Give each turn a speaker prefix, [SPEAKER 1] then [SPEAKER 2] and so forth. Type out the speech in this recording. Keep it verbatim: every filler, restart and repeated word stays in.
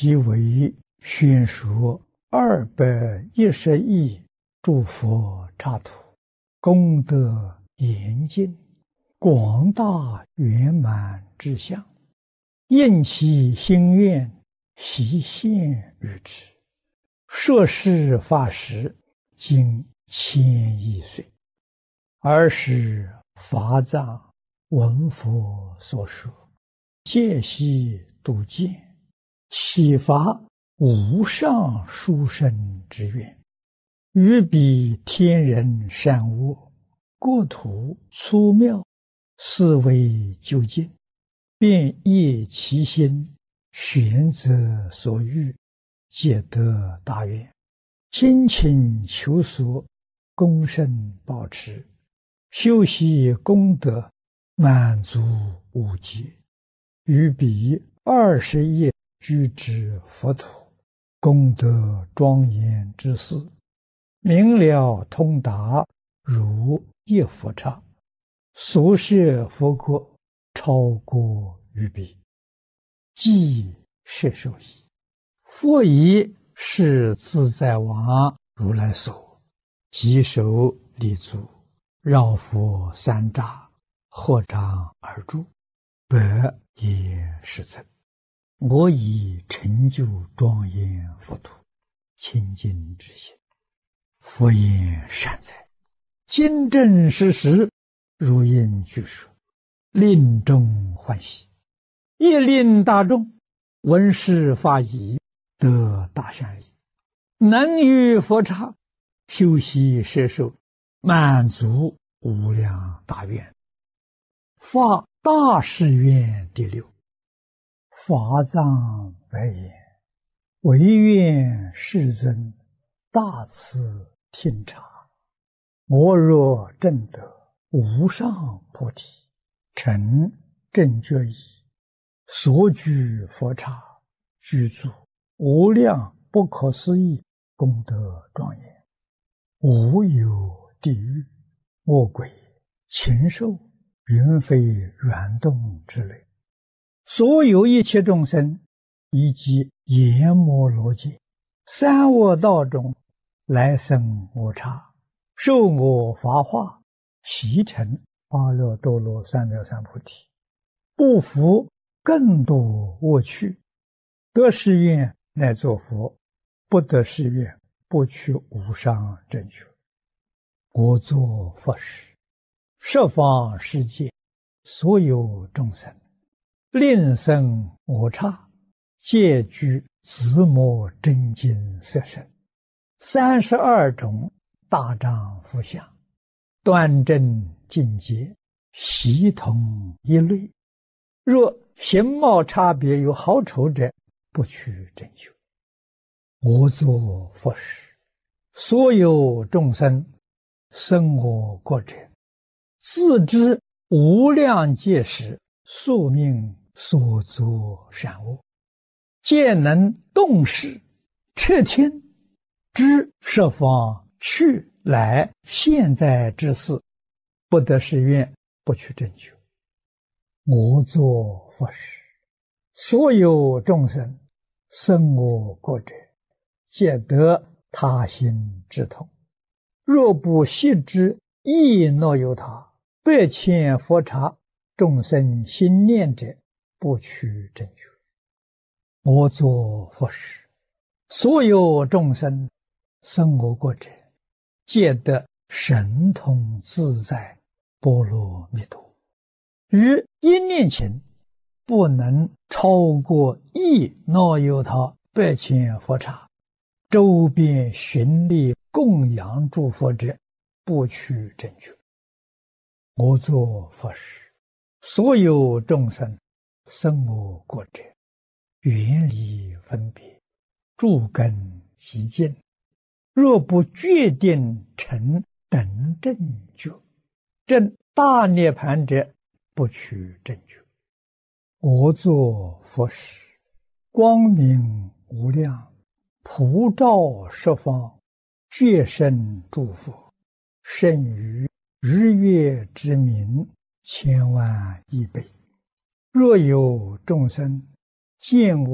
[SPEAKER 1] 即为宣说二百一十亿诸佛刹土，功德严尽，广大圆满之相，应其心愿，悉现于之。摄事法时，经千亿岁，尔时法藏闻佛所说，戒悉度见，启发无上殊胜之愿，于彼天人善恶，国土粗妙，思维究竟，便业其心，选择所欲，皆得大愿，精勤求索，恭慎保持，修习功德，满足无极，于彼二十亿居之佛土，功德庄严之事，明了通达，如一佛刹，所摄佛国，超过于彼，即摄受矣。佛以是自在王如来所，稽首立足，绕佛三匝，合掌而住，百也世尊。我以成就庄严佛土，清净之心，佛言善哉，今正实实，如应具说，令众欢喜，亦令大众闻是法已，得大善利，能于佛刹修习摄受，满足无量大愿。发大誓愿第六。法藏白言：唯愿世尊大慈听察，我若证得无上菩提，成正觉已，所居佛刹，具足无量不可思议功德庄严，无有地狱、恶鬼、禽兽、云飞软动之类，所有一切众生，以及阎摩罗界、三恶道中来生我刹，受我法化，习成阿耨多罗三藐三菩提，不服更多恶趣，得誓愿乃作佛，不得誓愿不取无上正觉。我作佛时，十方世界所有众生，令生我刹，皆具自摩真经色身，三十二种大丈夫相，端正净洁，悉同一类。若形貌差别有好丑者，不取正觉。我作佛时，所有众生生我国者，自知无量劫时宿命所作善恶，皆能动识彻听，知十方去来现在之事，不得誓愿，不取正觉。我作佛时，所有众生生我国者，皆得他心之痛。若不悉知亦若有他，百千佛刹众生心念者，不取正觉。我作佛时，所有众生生我国者，皆得神通自在波罗蜜多。于一念前，不能超过亦若有他百千佛刹，周边寻力供养诸佛者，不取正觉。我作佛时，所有众生生我国者，远离分别，诸根极净，若不决定成等正觉，证大涅盘者，不取正觉。我作佛时，光明无量，普照十方，觉生诸佛，胜于日月之明，千万亿倍。若有众生见我